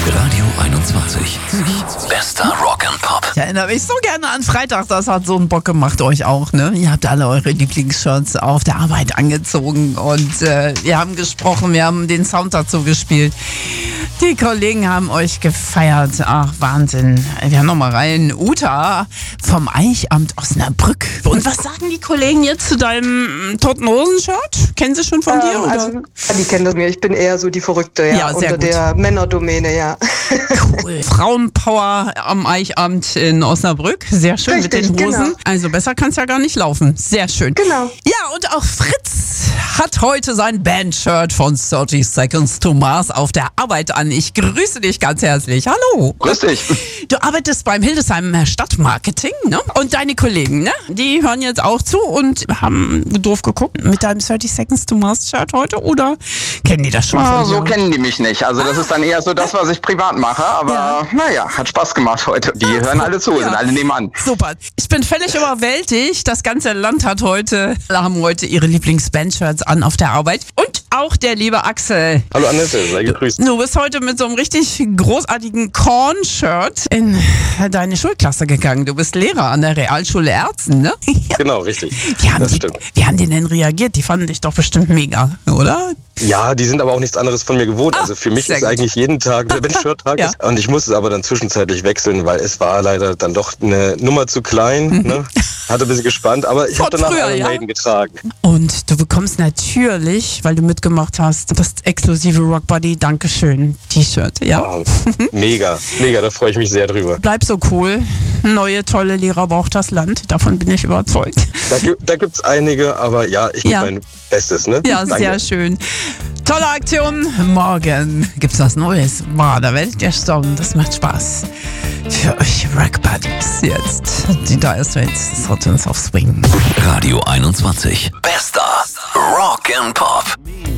Radio 21. Bester Rock and Pop. Ich erinnere mich so gerne an Freitag, das hat so einen Bock gemacht, euch auch, ne? Ihr habt alle eure Lieblingsshirts auf der Arbeit angezogen und wir haben gesprochen, wir haben den Sound dazu gespielt. Die Kollegen haben euch gefeiert. Ach, Wahnsinn. Wir haben noch mal rein. Uta vom Eichamt Osnabrück. Und was sagen die Kollegen jetzt zu deinem Toten Hosen-Shirt? Kennen sie schon von dir? Oder? Also, die kennen das mir. Ich bin eher so die Verrückte, Ja, sehr unter gut. der Männerdomäne, ja. Cool. Frauenpower am Eichamt in Osnabrück. Sehr schön Richtig, mit den Hosen. genau. Also besser kann es ja gar nicht laufen. Sehr schön. Genau. Ja, und auch Fritz hat heute sein Bandshirt von 30 Seconds to Mars auf der Arbeit an. Ich grüße dich ganz herzlich. Hallo. Grüß dich. Du arbeitest beim Hildesheim Stadtmarketing, ne? Und deine Kollegen, ne? Die hören jetzt auch zu und haben doof geguckt mit deinem 30 Seconds to Mars Shirt heute, oder kennen die das schon von dir? So kennen die mich nicht. Also das ist dann eher so das, was ich privat mache. Aber naja, hat Spaß gemacht heute. Die hören alle zu, sind alle nebenan. Super. Ich bin völlig überwältigt. Das ganze Land haben heute ihre Lieblings-Bandshirts an auf der Arbeit. Und auch der liebe Axel. Hallo Annette, sei gegrüßt. Du bist heute mit so einem richtig großartigen Korn-Shirt in deine Schulklasse gegangen. Du bist Lehrer an der Realschule Erzen, ne? Genau, richtig. Wie haben die denn reagiert? Die fanden dich doch bestimmt mega, oder? Ja, die sind aber auch nichts anderes von mir gewohnt. Also für mich sehr ist gut. eigentlich jeden Tag der Bench-Shirt-Tag. Ja. Und ich musste es aber dann zwischenzeitlich wechseln, weil es war leider dann doch eine Nummer zu klein. Ne? Hatte ein bisschen gespannt, aber ich habe danach früher, Iron ja? Maiden getragen. Und du bekommst natürlich, weil du mitgemacht hast, das exklusive Rock Buddy Dankeschön T-Shirt, ja? Wow. Mega, da freue ich mich sehr drüber. Bleib so cool. Neue, tolle Lehrer braucht das Land. Davon bin ich überzeugt. Da gibt's einige, aber ja, ich gebe mein Bestes. Ne? Ja, Danke. sehr schön. Tolle Aktion. Morgen gibt's was Neues. Boah, da werdet ihr staunen. Das macht Spaß. Für euch Rock Buddies jetzt. Die Dire Straits, Sultans of Swing. Radio 21. Bester Rock and Pop.